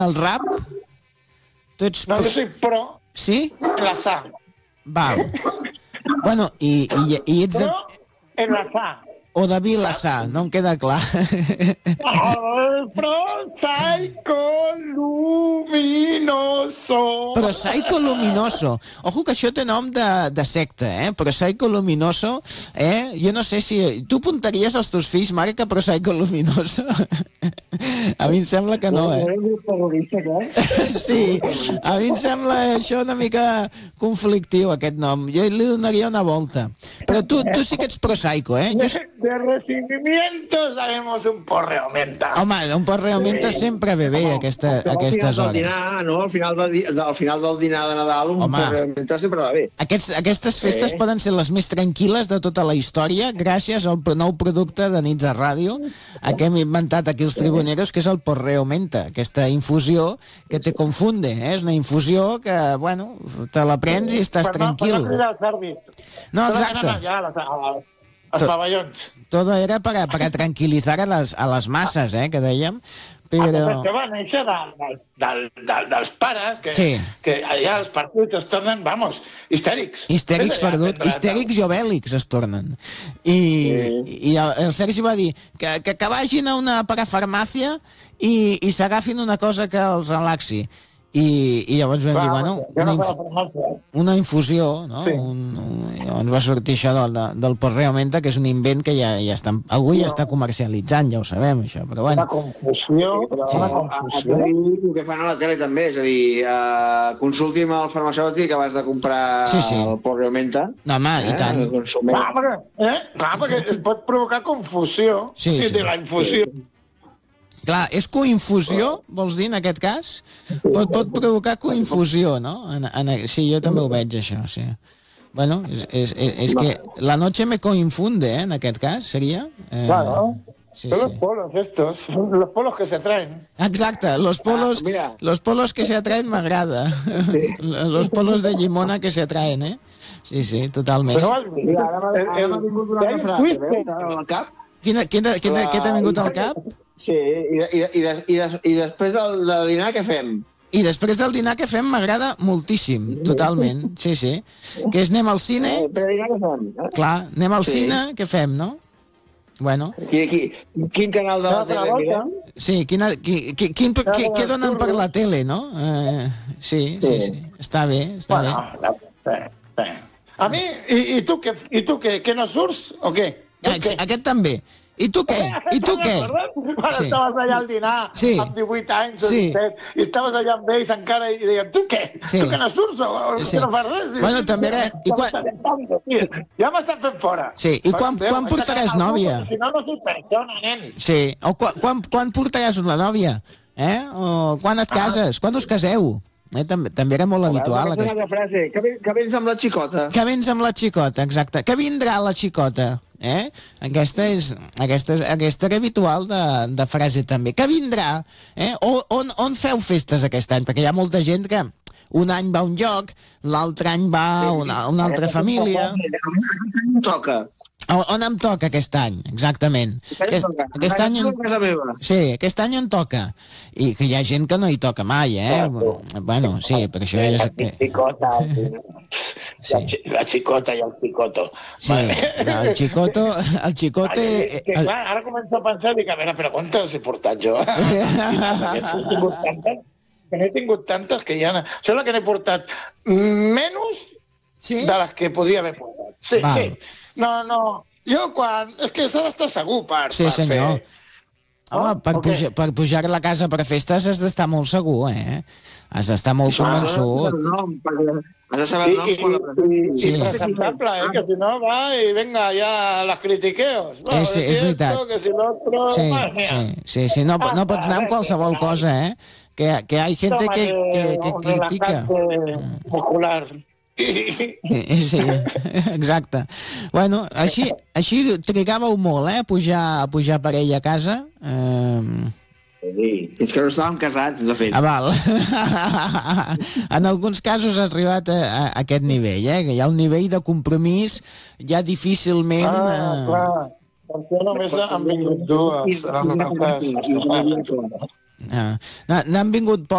el rap? Tu ets... No, jo soy pro Sí? en la sa. Val. Bueno, i ets de... Pro en la sa. O de Vilassar, no em queda clar. Pro Psycho Luminoso. Però Psycho Luminoso. Ojo que això té nom de secta, Però Psycho Luminoso, Jo no sé si... Tu apuntaries als teus fills, mare, que Pro Psycho Luminoso? A mi em sembla que no, Sí, a mi em sembla això una mica conflictiu, aquest nom. Jo li donaria una volta. Però tu sí que ets Pro Psycho, De recibimientos haremos un porreo menta. Home, un porreo menta sempre ve bé a aquestes hores. Dinar, no? Al final del dinar de Nadal, un porreo menta sempre va bé. Aquestes festes poden ser les més tranquil·les de tota la història gràcies al nou producte de Nits a Ràdio que hem inventat aquí els tribuneros, que és el porreo menta, aquesta infusió que te confunde, És una infusió que, bueno, te la prens i estàs tranquil. Per no cridar el servit. No, exacte. Els pavellons. Todo era para tranquilizar a les masses, que dèiem. Però... Això va néixer dels pares, que allà els partits es tornen, histèrics. Histèrics, perdut. Histèrics i obèlics es tornen. I el Sergi va dir que vagin a una parafarmàcia i s'agafin una cosa que els relaxi. I llavors vam dir, una infusió, no? Sí. Llavors va sortir això del porreo menta, que és un invent que ja està, algú ja està comercialitzant, ja ho sabem, això, però bueno. Una confusió. El que fan a la tele també, és a dir, consulti'm al farmacèutic abans de comprar el porreo menta. No, home, i tant. Clar, perquè es pot provocar confusió de la infusió. Clar, és coinfusió, vols dir, en aquest cas? Pot provocar coinfusió, no? Sí, jo també ho veig, això, sí. Bueno, és que la noche me coinfunde, en aquest cas, seria? Claro. Los polos estos, los polos que se traen. Exacte, los polos que se atraen m'agrada. Los polos de llimona que se atraen, Sí, totalment. Però m'ha vingut una altra frase, al cap. Què t'ha vingut al cap? Sí, i després del dinar què fem? I després del dinar què fem m'agrada moltíssim, totalment, sí. Que és anem al cine... Per dinar què fem? Clar, anem al cine, què fem, no? Bueno... Quin canal de la tele mirem? Sí, què donen per la tele, no? Sí, està bé, està bé. A mi, i tu què, no surts o què? Aquest també. I tu què? Quan estaves allà al dinar, amb 18 anys o 17, i estaves allà amb ells encara i deien, tu què? Tu que no surts o que no fas res? Bueno, també era... Ja m'estan fent fora. Sí, i quan portaràs nòvia? Si no, no soy persona, nen. Sí, o quan portaràs una nòvia? O quan et cases? Quan us caseu? També era molt habitual. Aquesta frase, que vens amb la xicota. Que vens amb la xicota, exacte. Que vindrà la xicota. Aquesta era habitual de frase també. Que vindrà. On feu festes aquest any? Perquè hi ha molta gent que un any va a un lloc, l'altre any va a una altra família. Toca. On em toca aquest any, exactament? Aquest any em toca. I que hi ha gent que no hi toca mai, Bueno, sí, però això és... La xicota i el xicoto. Sí, el xicote... Clar, ara començo a pensar, dic, a veure, però quantes he portat jo? Que n'he tingut tantes que ja... Sembla que n'he portat menys de les que podria haver portat. Sí. No. Jo quan... És que s'ha d'estar segur per fer... Sí, senyor. Home, per pujar a la casa per festes has d'estar molt segur, Has d'estar molt convençut. Has de saber el nom quan la presentes. I presentable, que si no va i venga, ja les critiqueos. Sí, és veritat. Sí, no pots anar amb qualsevol cosa, Que hi ha gent que critica. Popular. Sí, exacte. Bueno, així trigàveu molt, a pujar parella a casa. Sí, és que no estàvem casats, de fet. Val. En alguns casos ha arribat a aquest nivell, que hi ha un nivell de compromís ja difícilment... Clar. Doncs jo només han vingut dues. N'han vingut